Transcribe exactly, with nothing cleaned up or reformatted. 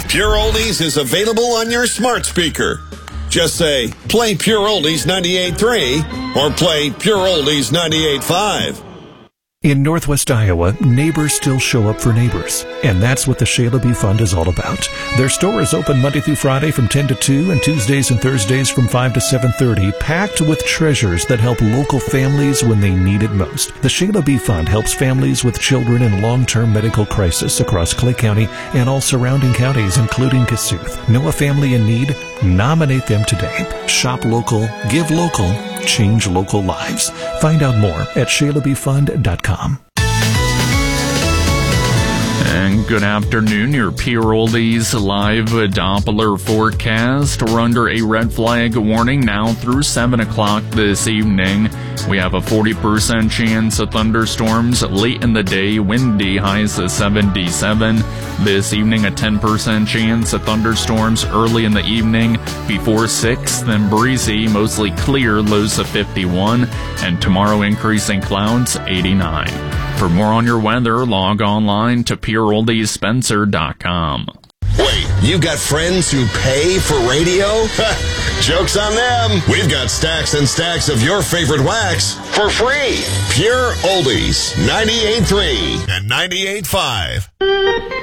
Pure Oldies is available on your smart speaker. Just say, play Pure Oldies ninety-eight point three or play Pure Oldies ninety-eight point five. In Northwest Iowa, neighbors still show up for neighbors, and that's what the Shayla B Fund is all about. Their store is open Monday through Friday from ten to two and Tuesdays and Thursdays from five to seven thirty, packed with treasures that help local families when they need it most. The Shayla B Fund helps families with children in long-term medical crisis across Clay County and all surrounding counties, including Kossuth. Know a family in need? Nominate them today. Shop local, give local, change local lives. Find out more at shayla b fund dot com. And good afternoon, your Pure Oldies live Doppler forecast. We're under a red flag warning now through seven o'clock this evening. We have a forty percent chance of thunderstorms late in the day, windy, highs of seventy-seven. This evening, a ten percent chance of thunderstorms early in the evening before six, then breezy, mostly clear, lows of fifty-one, and tomorrow increasing clouds, eighty-nine. For more on your weather, log online to pure oldies spencer dot com. Wait, you got friends who pay for radio? Joke's on them. We've got stacks and stacks of your favorite wax for free. Pure Oldies, ninety-eight point three and ninety-eight point five.